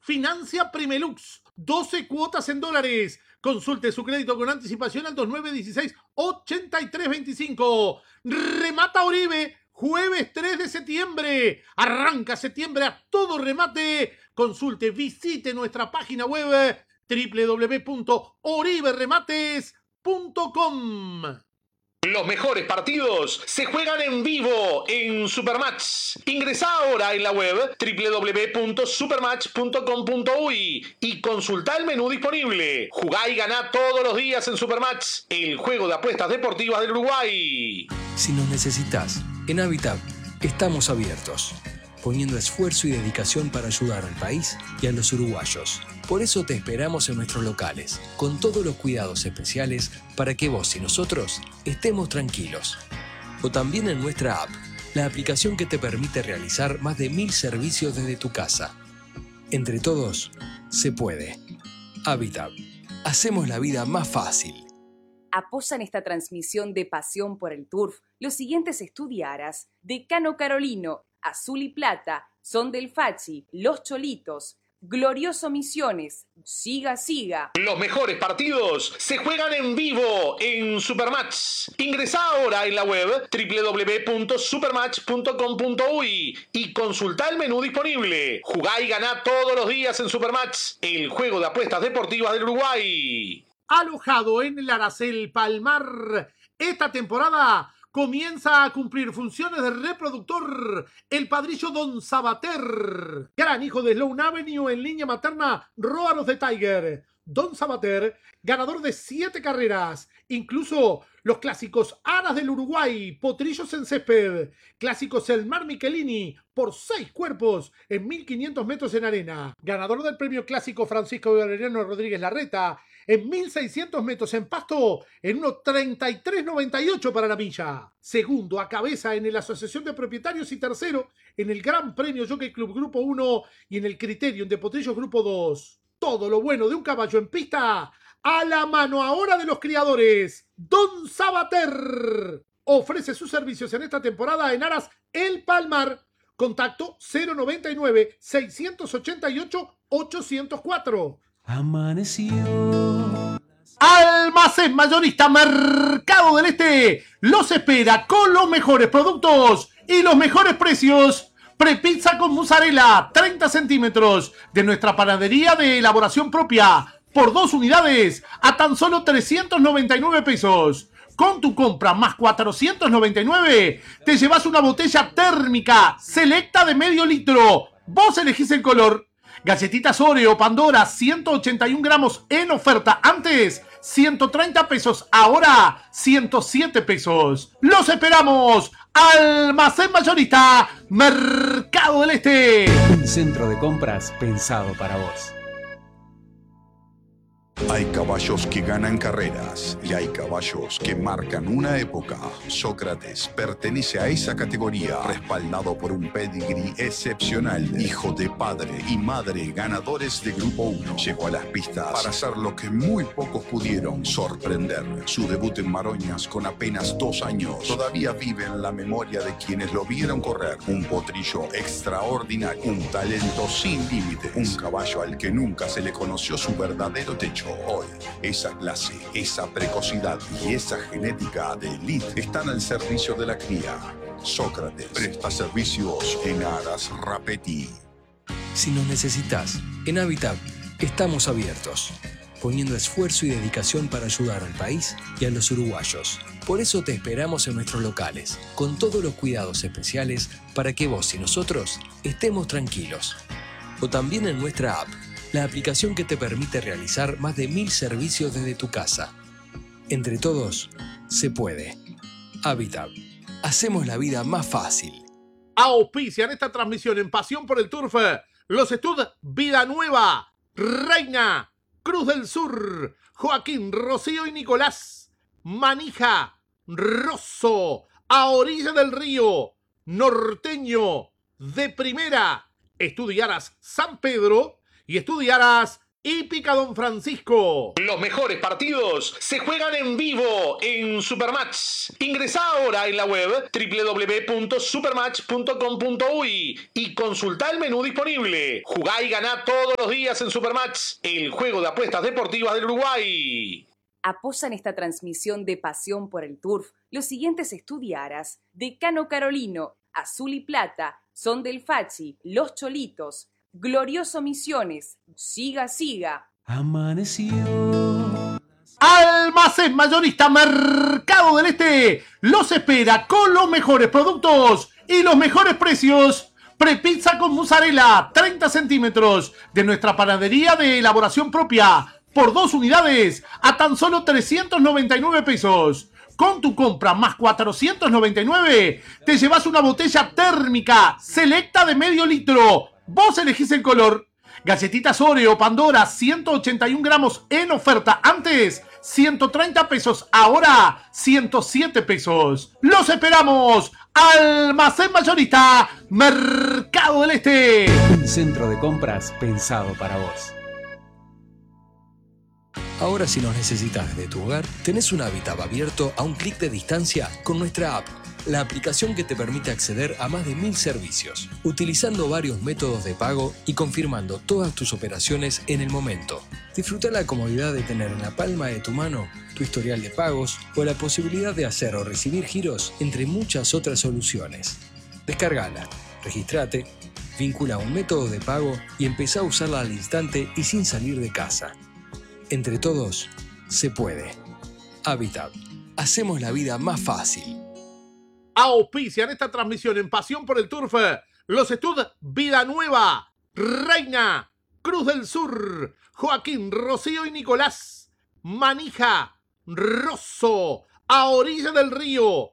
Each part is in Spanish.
Financia Primelux, 12 cuotas en dólares. Consulte su crédito con anticipación al 2916-8325. Remata Oribe, jueves 3 de septiembre. Arranca septiembre a todo remate. Consulte, visite nuestra página web www.oriberemates.com. Los mejores partidos se juegan en vivo en Supermatch. Ingresá ahora en la web www.supermatch.com.uy y consultá el menú disponible. Jugá y ganá todos los días en Supermatch, el juego de apuestas deportivas del Uruguay. Si nos necesitas, en Habitat estamos abiertos, poniendo esfuerzo y dedicación para ayudar al país y a los uruguayos. Por eso te esperamos en nuestros locales, con todos los cuidados especiales para que vos y nosotros estemos tranquilos. O también en nuestra app, la aplicación que te permite realizar más de 1000 servicios desde tu casa. Entre todos, se puede. Habitat. Hacemos la vida más fácil. Apoyan esta transmisión de Pasión por el Turf los siguientes estudiaras: Decano Carolino, Azul y Plata, Son del Fachi, Los Cholitos, Glorioso Misiones, Siga Siga. Los mejores partidos se juegan en vivo en Supermatch. Ingresá ahora en la web www.supermatch.com.uy y consultá el menú disponible. Jugá y ganá todos los días en Supermatch, el juego de apuestas deportivas del Uruguay. Alojado en el Aracel Palmar, esta temporada comienza a cumplir funciones de reproductor el padrillo Don Sabater, gran hijo de Sloan Avenue en línea materna Roar of the Tiger. Don Sabater, ganador de 7 carreras, incluso los clásicos Aras del Uruguay, Potrillos en Césped, clásicos El Mar Michelini, por 6 cuerpos en 1500 metros en arena, ganador del premio clásico Francisco Valeriano Rodríguez Larreta, en 1600 metros en pasto, en 1:33.98 para la milla. Segundo a cabeza en la Asociación de Propietarios y tercero en el Gran Premio Jockey Club Grupo 1 y en el Criterium de Potrillos Grupo 2. Todo lo bueno de un caballo en pista a la mano ahora de los criadores. Don Sabater ofrece sus servicios en esta temporada en Aras El Palmar. Contacto 099-688-804. Amaneció. Almacén Mayorista Mercado del Este los espera con los mejores productos y los mejores precios. Prepizza con mozzarella, 30 centímetros, de nuestra panadería de elaboración propia, por 2 unidades, a tan solo 399 pesos. Con tu compra más 499, te llevas una botella térmica selecta de medio litro. Vos elegís el color. Galletitas Oreo, Pandora, 181 gramos en oferta. Antes, 130 pesos. Ahora, 107 pesos. ¡Los esperamos! Almacén Mayorista, Mercado del Este. Un centro de compras pensado para vos. Hay caballos que ganan carreras y hay caballos que marcan una época. Sócrates pertenece a esa categoría, respaldado por un pedigrí excepcional. Hijo de padre y madre ganadores de Grupo 1. Llegó a las pistas para hacer lo que muy pocos pudieron: sorprender. Su debut en Maroñas con apenas 2 años todavía vive en la memoria de quienes lo vieron correr. Un potrillo extraordinario, un talento sin límites, un caballo al que nunca se le conoció su verdadero techo. Hoy, esa clase, esa precocidad y esa genética de elite están al servicio de la cría. Sócrates presta servicios en Aras Rapetti. Si nos necesitas, en Habitat estamos abiertos, poniendo esfuerzo y dedicación para ayudar al país y a los uruguayos. Por eso te esperamos en nuestros locales, con todos los cuidados especiales para que vos y nosotros estemos tranquilos. O también en nuestra app, la aplicación que te permite realizar más de 1000 servicios desde tu casa. Entre todos, se puede. Habitat. Hacemos la vida más fácil. Auspician esta transmisión en Pasión por el Turf los Estud Vida Nueva, Reina, Cruz del Sur, Joaquín, Rocío y Nicolás, Manija, Rosso, A Orilla del Río, Norteño, De Primera, Estudiaras San Pedro y Estudiaras Hípica Don Francisco. Los mejores partidos se juegan en vivo en Supermatch. Ingresá ahora en la web www.supermatch.com.uy y consultá el menú disponible. Jugá y ganá todos los días en Supermatch, el juego de apuestas deportivas del Uruguay. Apoyan esta transmisión de Pasión por el Turf los siguientes estudiaras: Decano Carolino, Azul y Plata, Son del Fachi, Los Cholitos, Glorioso Misiones, Siga Siga. Amaneció. Almacén Mayorista Mercado del Este los espera con los mejores productos y los mejores precios. Prepizza con mozzarella, 30 centímetros, de nuestra panadería de elaboración propia, por 2 unidades, a tan solo 399 pesos. Con tu compra más 499, te llevas una botella térmica selecta de medio litro. Vos elegís el color. Galletitas Oreo Pandora, 181 gramos en oferta. Antes, 130 pesos. Ahora, 107 pesos. ¡Los esperamos! Almacén Mayorista Mercado del Este. Un centro de compras pensado para vos. Ahora, si nos necesitas desde tu hogar, tenés un Habitat abierto a un clic de distancia con nuestra app, la aplicación que te permite acceder a más de 1000 servicios, utilizando varios métodos de pago y confirmando todas tus operaciones en el momento. Disfruta la comodidad de tener en la palma de tu mano tu historial de pagos o la posibilidad de hacer o recibir giros, entre muchas otras soluciones. Descárgala, registrate, vincula un método de pago y empezá a usarla al instante y sin salir de casa. Entre todos, se puede. Habitat. Hacemos la vida más fácil. Auspician esta transmisión en Pasión por el Turf los Estud Vida Nueva, Reina, Cruz del Sur, Joaquín, Rocío y Nicolás, Manija, Rosso, A Orilla del Río,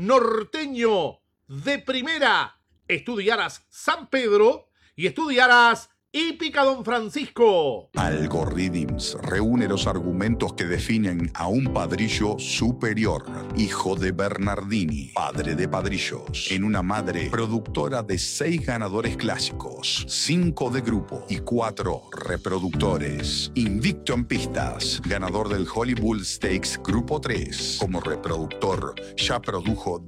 Norteño, De Primera, Estudiaras San Pedro y Estudiaras Hípica Don Francisco. Algorithms reúne los argumentos que definen a un padrillo superior, hijo de Bernardini, padre de padrillos, en una madre productora de 6 ganadores clásicos, 5 de grupo y 4 reproductores. Invicto en pistas, ganador del Hollywood Stakes Grupo 3. Como reproductor, ya produjo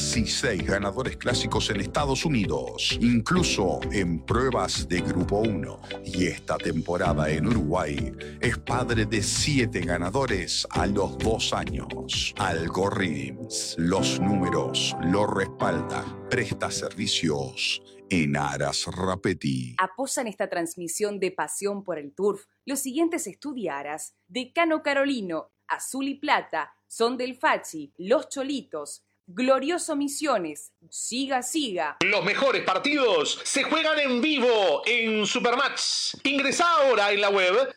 16 ganadores clásicos en Estados Unidos, incluso en pruebas de Grupo 1. Y esta temporada en Uruguay es padre de 7 ganadores a los 2 años. Algorithms, los números lo respaldan. Presta servicios en Aras Rapetti. Apoyan esta transmisión de Pasión por el Turf los siguientes estudiaras: Decano Carolino, Azul y Plata, Son del Fachi, Los Cholitos, Glorioso Misiones, Siga Siga. Los mejores partidos se juegan en vivo en Supermatch. Ingresá ahora en la web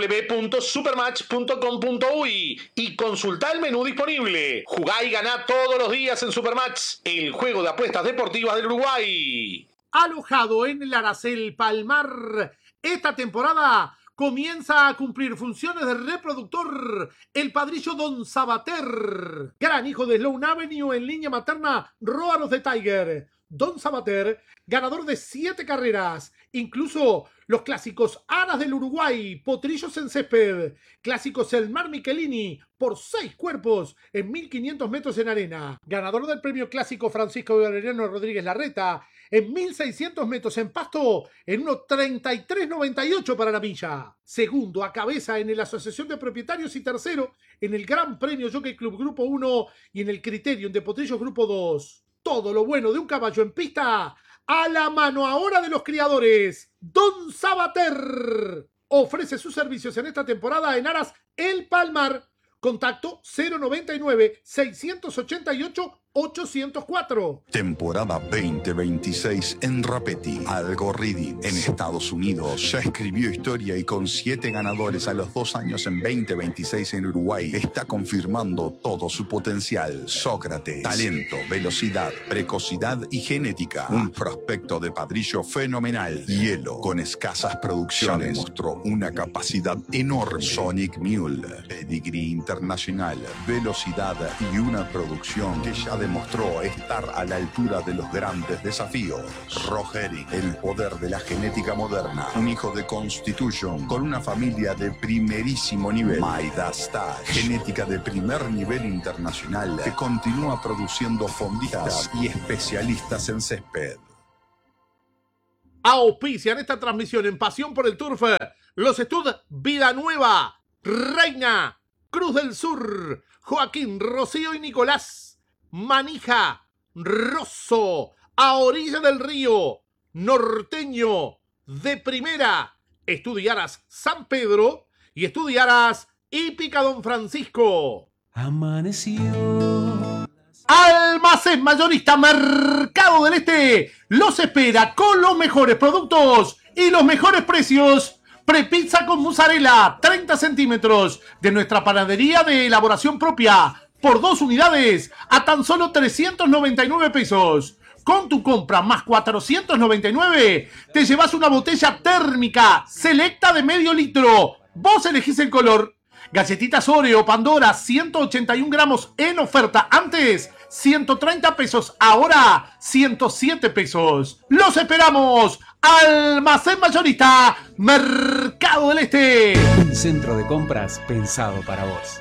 www.supermatch.com.uy y consultá el menú disponible. Jugá y ganá todos los días en Supermatch, el juego de apuestas deportivas del Uruguay. Alojado en el Aracel Palmar, esta temporada comienza a cumplir funciones de reproductor el padrillo Don Sabater, gran hijo de Sloan Avenue en línea materna Róanos de Tiger. Don Sabater, ganador de 7 carreras, incluso los clásicos Aras del Uruguay, Potrillos en Césped, clásicos El Mar Michelini, por 6 cuerpos en 1500 metros en arena, ganador del premio clásico Francisco Valeriano Rodríguez Larreta, en 1600 metros en pasto, en 1.33.98 para la milla. Segundo a cabeza en la Asociación de Propietarios y tercero en el Gran Premio Jockey Club Grupo 1 y en el Criterium de Potrillos Grupo 2. Todo lo bueno de un caballo en pista a la mano ahora de los criadores. Don Sabater ofrece sus servicios en esta temporada en Aras El Palmar. Contacto 099-688-804. Temporada 2026 en Rapetti. Algorithms en Estados Unidos ya escribió historia y con 7 ganadores a los 2 años en 2026 en Uruguay está confirmando todo su potencial. Sócrates, talento, velocidad, precocidad y genética. Un prospecto de padrillo fenomenal. Hielo con escasas producciones. Ya demostró una capacidad enorme. Sonic Mule, pedigree internacional, velocidad y una producción que ya demostró estar a la altura de los grandes desafíos. Rogeri, el poder de la genética moderna. Un hijo de Constitution con una familia de primerísimo nivel. Maidastage, genética de primer nivel internacional que continúa produciendo fondistas y especialistas en césped. Auspician esta transmisión en Pasión por el Turf los Stud Vida Nueva, Reina, Cruz del Sur, Joaquín, Rocío y Nicolás, Manija, Rosso, A Orilla del Río, Norteño, De Primera, Estudiaras San Pedro y Estudiaras Hípica Don Francisco. Amaneció. Almacén Mayorista Mercado del Este los espera con los mejores productos y los mejores precios. Prepizza con mozzarella, 30 centímetros, de nuestra panadería de elaboración propia, por 2 unidades, a tan solo 399 pesos. Con tu compra más 499, te llevas una botella térmica selecta de medio litro. Vos elegís el color. Galletitas Oreo, Pandora, 181 gramos en oferta. Antes, 130 pesos. Ahora, 107 pesos. ¡Los esperamos! Almacén Mayorista, Mercado del Este. Un centro de compras pensado para vos.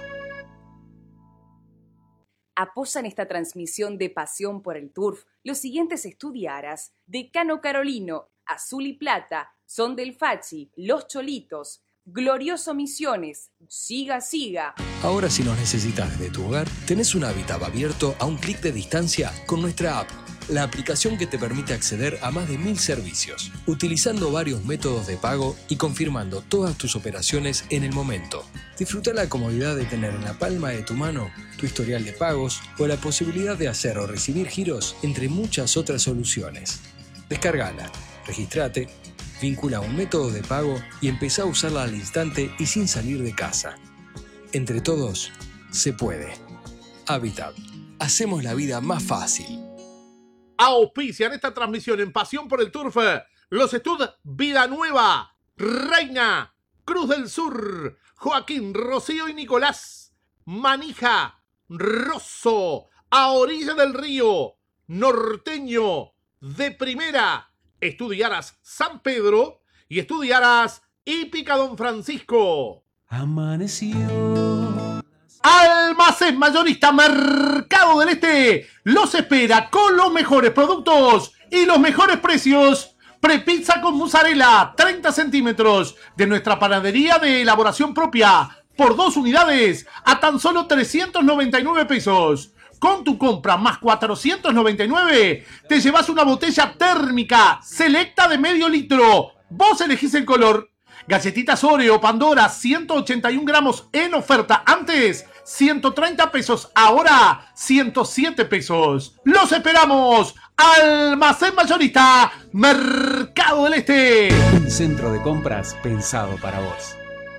Apoyan esta transmisión de Pasión por el Turf los siguientes estudiaras: Decano Carolino, Azul y Plata, Son del Fachi, Los Cholitos, Glorioso Misiones, Siga Siga. Ahora, si nos necesitas desde tu hogar, tenés un hábitat abierto a un clic de distancia con nuestra app, la aplicación que te permite acceder a más de 1000 servicios, utilizando varios métodos de pago y confirmando todas tus operaciones en el momento. Disfruta la comodidad de tener en la palma de tu mano tu historial de pagos o la posibilidad de hacer o recibir giros, entre muchas otras soluciones. Descárgala, registrate, vincula un método de pago y empezá a usarla al instante y sin salir de casa. Entre todos, se puede. Habitat. Hacemos la vida más fácil. Auspician esta transmisión en Pasión por el Turf los Stud Vida Nueva, Reina, Cruz del Sur, Joaquín, Rocío y Nicolás, Manija, Rosso, A Orilla del Río, Norteño, De Primera, Estudiaras San Pedro y Estudiaras Hípica Don Francisco. Amaneció. Almacén Mayorista Mercado del Este los espera con los mejores productos y los mejores precios. Prepizza con mozzarella, 30 centímetros, de nuestra panadería de elaboración propia, por 2 unidades, a tan solo 399 pesos. Con tu compra más 499, te llevas una botella térmica selecta de medio litro. Vos elegís el color. Galletitas Oreo, Pandora, 181 gramos en oferta. Antes, 130 pesos. Ahora, 107 pesos. ¡Los esperamos! Almacén Mayorista, Mercado del Este. Un centro de compras pensado para vos.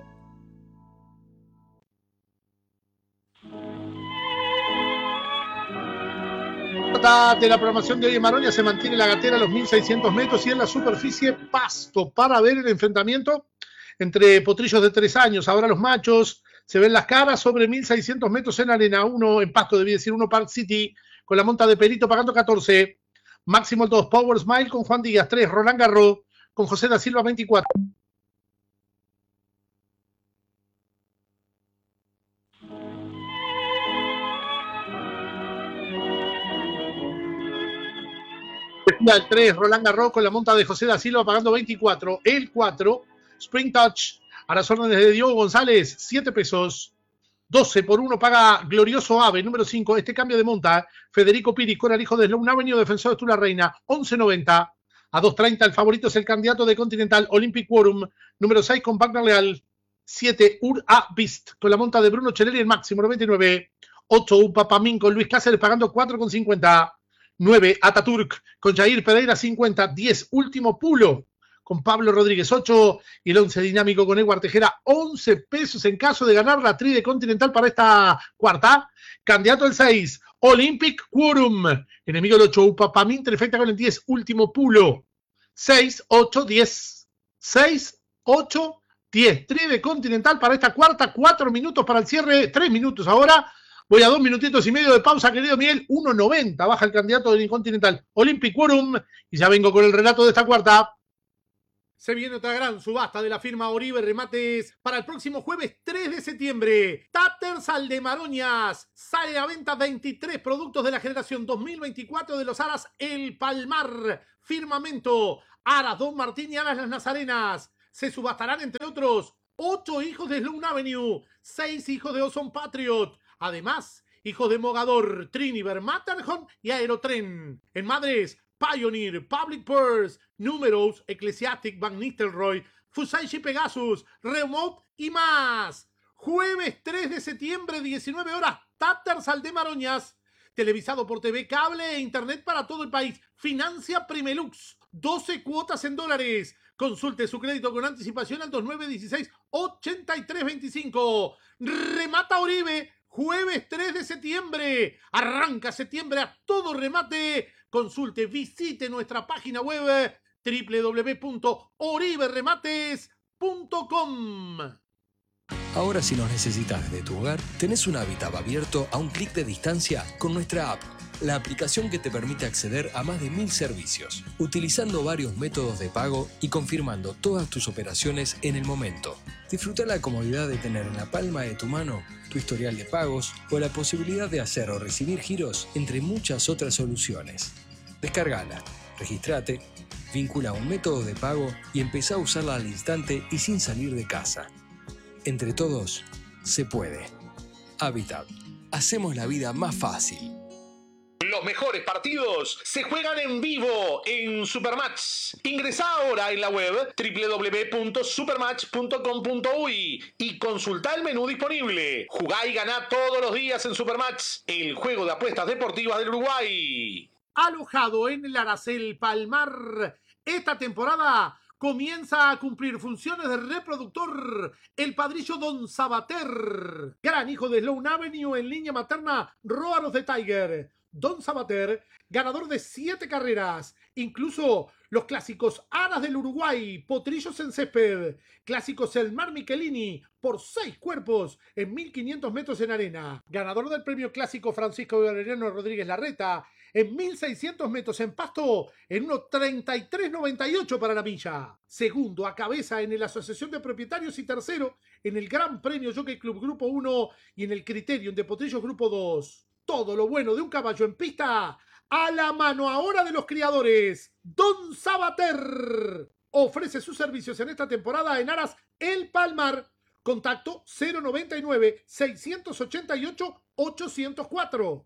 De la programación de hoy en Maroña se mantiene la gatera a los 1600 metros y en la superficie pasto para ver el enfrentamiento entre potrillos de 3 años. Ahora los machos se ven las caras sobre 1600 metros en arena. Uno en pasto, debía decir, uno Park City con la monta de Perito pagando 14. Máximo 2, Power Smile con Juan Díaz 3, Roland Garros con José da Silva 24. El 3, Roland Garros con la monta de José da Silva pagando 24. El 4, Spring Touch a las órdenes de Diogo González, 7 pesos. 12 por 1 paga Glorioso Ave. Número 5, este cambio de monta, Federico Piri, Coral Hijo de Sloan Avenue, defensor de Tula Reina, 11.90. A 2.30 el favorito es el candidato de Continental, Olympic Quorum. Número 6 con Wagner Leal. 7, Ur-A Beast con la monta de Bruno Cheleri, el máximo, 99. 8, Upapamín con Luis Cáceres pagando 4,50. 9, Ataturk con Jair Pereira, 50. 10, Último Pulo con Pablo Rodríguez, 8. Y el 11 Dinámico con Eduard Tejera, 11 pesos en caso de ganar la tri de Continental para esta cuarta. Candidato el 6, Olympic Quorum. Enemigo el 8, Upapamín, trifecta con el 10, Último Pulo. 6, 8, 10. 6, 8, 10. Tri de Continental para esta cuarta, 4 minutos para el cierre, 3 minutos ahora. Voy a 2 minutitos y medio de pausa, querido Miguel. 1.90 baja el candidato del Intercontinental Olympic Quorum. Y ya vengo con el relato de esta cuarta. Se viene otra gran subasta de la firma Oribe Remates para el próximo jueves 3 de septiembre. Tattersall de Maroñas. Sale a venta 23 productos de la generación 2024 de los aras El Palmar, Firmamento, aras Don Martín y aras Las Nazarenas. Se subastarán, entre otros, 8 hijos de Sloan Avenue, 6 hijos de Ozone Patriot. Además, hijos de Mogador, Triniver, Matterhorn y Aerotren. En Madres, Pioneer, Public Purse, Numerous, Ecclesiastic, Van Nistelrooy, Fusaichi Pegasus, Remote y más. Jueves 3 de septiembre, 19 horas, Tattersall de Maroñas. Televisado por TV, cable e internet para todo el país. Financia Primelux. 12 cuotas en dólares. Consulte su crédito con anticipación al 2916-8325. Remata Oribe. Jueves 3 de septiembre. Arranca septiembre a todo remate. Consulte, visite nuestra página web www.oriberemates.com. Ahora, si nos necesitas desde tu hogar, tenés un Habitat abierto a un clic de distancia con nuestra app, la aplicación que te permite acceder a más de 1000 servicios, utilizando varios métodos de pago y confirmando todas tus operaciones en el momento. Disfruta la comodidad de tener en la palma de tu mano tu historial de pagos o la posibilidad de hacer o recibir giros, entre muchas otras soluciones. Descárgala, registrate, vincula un método de pago y empezá a usarla al instante y sin salir de casa. Entre todos, se puede. Habitat. Hacemos la vida más fácil. Los mejores partidos se juegan en vivo en Supermatch. Ingresá ahora en la web www.supermatch.com.uy y consultá el menú disponible. Jugá y ganá todos los días en Supermatch, el juego de apuestas deportivas del Uruguay. Alojado en el Aracel Palmar, esta temporada comienza a cumplir funciones de reproductor el padrillo Don Sabater, gran hijo de Sloan Avenue en línea materna Roar of the Tiger. Don Sabater, ganador de 7 carreras, incluso los clásicos Aras del Uruguay, Potrillos en Césped, clásicos El Mar Michelini, por 6 cuerpos en 1500 metros en arena, ganador del premio clásico Francisco Valeriano Rodríguez Larreta, en 1600 metros en pasto, en 1.33.98 para la milla. Segundo a cabeza en la Asociación de Propietarios y tercero en el Gran Premio Jockey Club Grupo 1 y en el Criterium de Potrillos Grupo 2. Todo lo bueno de un caballo en pista a la mano ahora de los criadores. Don Sabater ofrece sus servicios en esta temporada en Aras El Palmar. Contacto 099-688-804.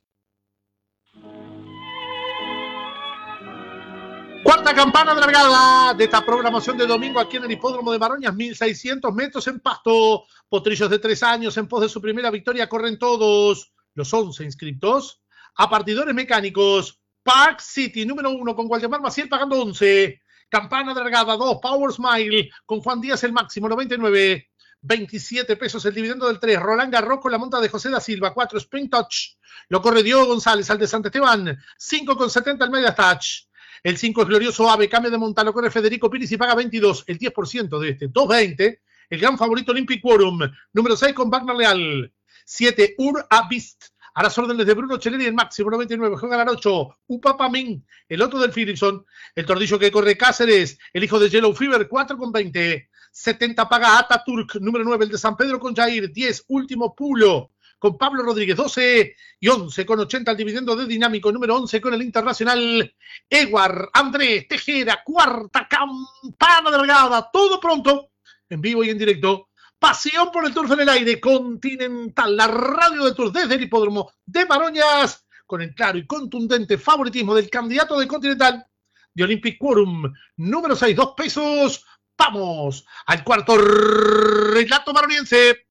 Cuarta campana largada de esta programación de domingo aquí en el Hipódromo de Maroñas, 1600 metros en pasto. Potrillos de 3 años en pos de su primera victoria corren todos. Los 11 inscriptos. A partidores mecánicos, Park City, número 1, con Waldemar Maciel pagando 11. Campana largada 2, Power Smile, con Juan Díaz el máximo, 99. 27 pesos el dividendo del 3. Roland Garros con la monta de José da Silva. 4, Spring Touch. Lo corre Diego González al de Sant Esteban. 5,70 el Media Touch. El 5 es Glorioso Ave. Cambio de monta. Lo corre Federico Piris y paga 22. El 10% de este. 2.20. El gran favorito Olympic Quorum. Número 6 con Wagner Leal. 7, Ur a Beast. A las órdenes de Bruno Cheleri el máximo, 99. Juega la 8. Upapamin. El otro del Philipson. El tordillo que corre Cáceres. El hijo de Yellow Fever. 4,20. 70 paga Ataturk, número 9, el de San Pedro con Jair, 10, último Pulo, con Pablo Rodríguez, 12 y 11,80 el dividendo de Dinámico, número 11 con el Internacional, Ewar, Andrés Tejera, cuarta campana delgada, todo pronto, en vivo y en directo, pasión por el turf en el aire, Continental, la radio de turf desde el Hipódromo de Maroñas, con el claro y contundente favoritismo del candidato de Continental, de Olympic Quorum, número 6, 2 pesos. Vamos al cuarto relato maroniense.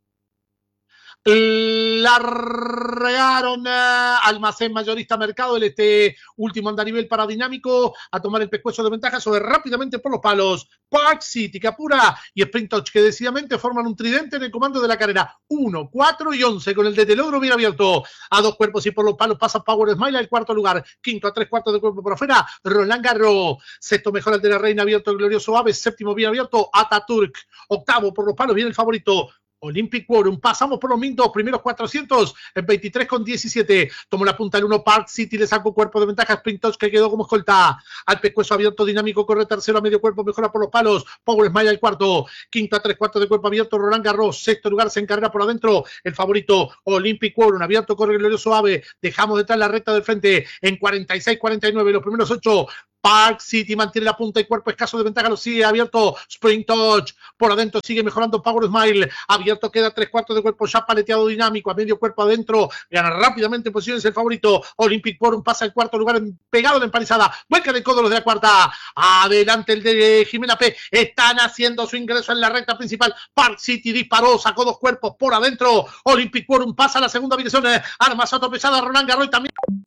Largaron Almacén Mayorista Mercado del Este, último andarivel para Dinámico, a tomar el pescuezo de ventaja sobre rápidamente por los palos. Park City que apura y Sprint Touch que decididamente forman un tridente en el comando de la carrera. 1, 4 y 11 con el de Telogro bien abierto. A 2 cuerpos y por los palos pasa Power Smile al cuarto lugar. Quinto a 3 cuartos de cuerpo por afuera, Roland Garros. Sexto mejor el de la Reina abierto, el Glorioso Ave. Séptimo bien abierto, Ataturk. Octavo por los palos viene el favorito Olympic Quorum, pasamos por los minutos, primeros 400 en 23,17. Tomó la punta el 1 Park City, le sacó cuerpo de ventaja Sprint Touch, que quedó como escolta. Al pescuezo abierto, dinámico, corre tercero a medio cuerpo, mejora por los palos. Power Smile al cuarto. Quinto a 3/4 de cuerpo abierto, Roland Garros. Sexto lugar, se encarga por adentro el favorito Olympic Quorum. Abierto, corre Glorioso Ave. Dejamos detrás la recta del frente en 46-49. Los primeros 8. Park City mantiene la punta y cuerpo escaso de ventaja, lo sigue abierto Spring Touch, por adentro sigue mejorando Power Smile, abierto queda 3/4 de cuerpo ya paleteado dinámico, a medio cuerpo adentro, gana rápidamente en posiciones el favorito Olympic Quorum, pasa al cuarto lugar pegado en la empalizada, vuelca de codo los de la cuarta, adelante el de Jimena P, están haciendo su ingreso en la recta principal, Park City disparó, sacó 2 cuerpos por adentro, Olympic Quorum pasa a la segunda dirección, armas atropellada Roland Garros también